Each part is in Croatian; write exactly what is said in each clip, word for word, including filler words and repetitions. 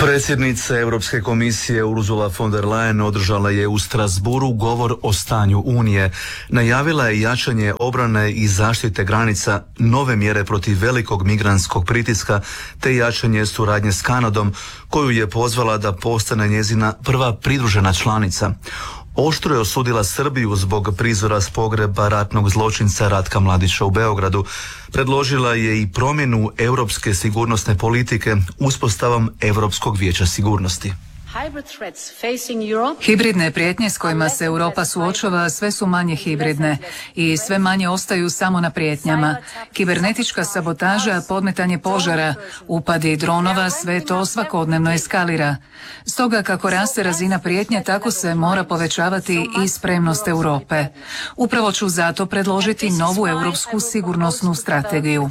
Predsjednica Europske komisije Ursula von der Leyen održala je u Strasbourgu govor o stanju Unije. Najavila je jačanje obrane i zaštite granica, nove mjere protiv velikog migrantskog pritiska te jačanje suradnje s Kanadom, koju je pozvala da postane njezina prva pridružena članica. Oštro je osudila Srbiju zbog prizora s pogreba ratnog zločinca Ratka Mladića u Beogradu. Predložila je i promjenu europske sigurnosne politike uspostavom Europskog vijeća sigurnosti. Hibridne prijetnje s kojima se Europa suočava sve su manje hibridne i sve manje ostaju samo na prijetnjama. Kibernetička sabotaža, podmetanje požara, upadi dronova, sve to svakodnevno eskalira. Stoga kako raste razina prijetnje, tako se mora povećavati i spremnost Europe. Upravo ću zato predložiti novu europsku sigurnosnu strategiju.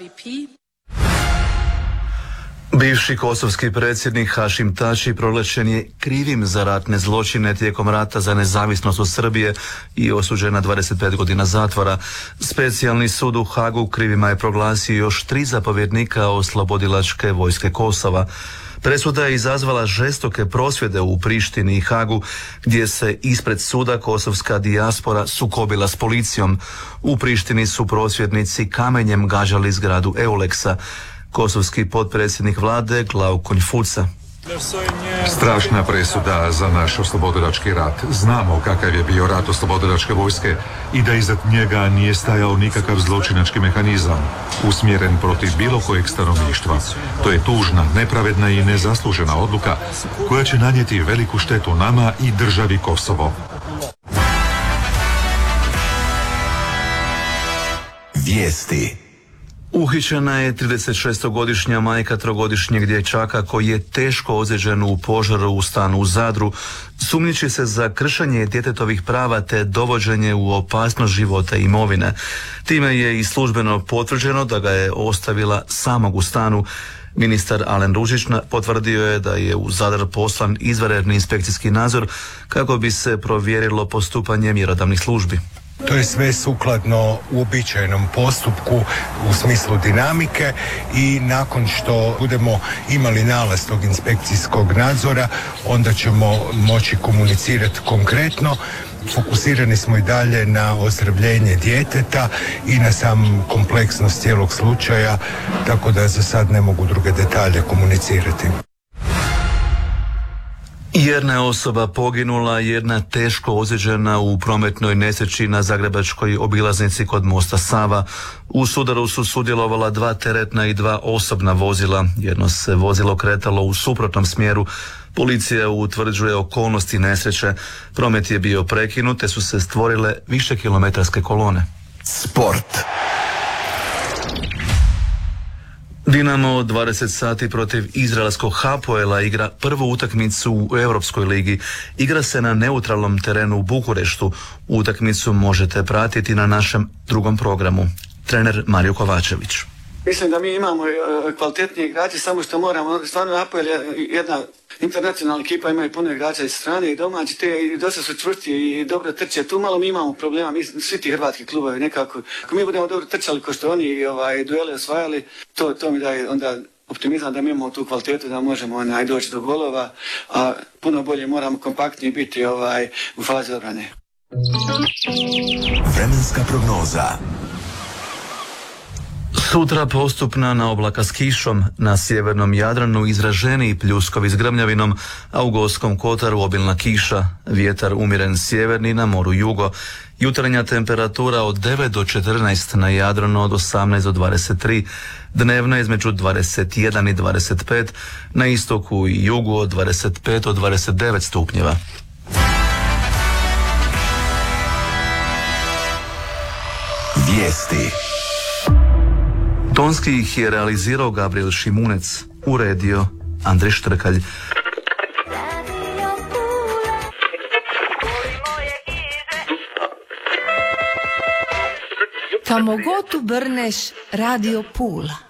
Bivši kosovski predsjednik Hašim Tači proglašen je krivim za ratne zločine tijekom rata za nezavisnost od Srbije i osuđen na dvadeset pet godina zatvora. Specijalni sud u Hagu krivima je proglasio još tri zapovjednika oslobodilačke vojske Kosova. Presuda je izazvala žestoke prosvjede u Prištini i Hagu, gdje se ispred suda kosovska dijaspora sukobila s policijom. U Prištini su prosvjednici kamenjem gađali zgradu Euleksa. Kosovski potpredsjednik vlade Glauko Fuca. Strašna presuda za naš oslobodilački rat. Znamo kakav je bio rat oslobodilačke vojske i da iza njega nije stajao nikakav zločinački mehanizam usmjeren protiv bilo kojeg stanovništva. To je tužna, nepravedna i nezaslužena odluka koja će nanijeti veliku štetu nama i državi Kosovo. Vijesti. Uhićena je tridesetšestogodišnja majka trogodišnjeg dječaka koji je teško ozlijeđen u požaru u stanu u Zadru. Sumnjiči se za kršenje djetetovih prava te dovođenje u opasnost života i imovine. Time je i službeno potvrđeno da ga je ostavila samog u stanu. Ministar Alen Ružić potvrdio je da je u Zadar poslan izvanredni inspekcijski nadzor kako bi se provjerilo postupanje mjerodavnih službi. To je sve sukladno uobičajenom postupku u smislu dinamike i nakon što budemo imali nalaz tog inspekcijskog nadzora, onda ćemo moći komunicirati konkretno. Fokusirani smo i dalje na ozdravljenje djeteta i na sam kompleksnost cijelog slučaja, tako da za sad ne mogu druge detalje komunicirati. Jedna je osoba poginula, jedna teško ozlijeđena u prometnoj nesreći na zagrebačkoj obilaznici kod mosta Sava. U sudaru su sudjelovala dva teretna i dva osobna vozila. Jedno se vozilo kretalo u suprotnom smjeru. Policija utvrđuje okolnosti nesreće. Promet je bio prekinut te su se stvorile višekilometarske kolone. Sport. Dinamo dvadeset sati protiv izraelskog Hapoela igra prvu utakmicu u Europskoj ligi. Igra se na neutralnom terenu u Bukureštu. Utakmicu možete pratiti na našem drugom programu. Trener Mario Kovačević. Mislim da mi imamo kvalitetnije igrače, samo što moramo, stvarno Hapoel je jedna internacionalna ekipa, imaju puno igrača iz strane i domaći, te i dosta su čvrsti i dobro trče. Tu malo mi imamo problema, mi svi ti hrvatski klubovi nekako, ako mi budemo dobro trčali ko što oni ovaj, duele osvajali, to, to mi daje onda optimizam da mi imamo tu kvalitetu da možemo onaj, doći do golova, a puno bolje moramo kompaktniji biti ovaj, u fazi obrane. Vremenska prognoza. Sutra postupna na oblaka s kišom, na sjevernom Jadranu izraženiji pljuskovi s grmljavinom, a u Gorskom kotaru obilna kiša, vjetar umjeren sjeverni, na moru jugo. Jutarnja temperatura od devet do četrnaest, na Jadranu od osamnaest do dvadeset tri, dnevna između dvadeset jedan i dvadeset pet, na istoku i jugu od dvadeset pet do dvadeset devet stupnjeva. Vijesti. Tonski ih je realizirao Gabriel Šimunec, uredio Andrej Štrkalj. Kamo god tu brneš, Radio Pula.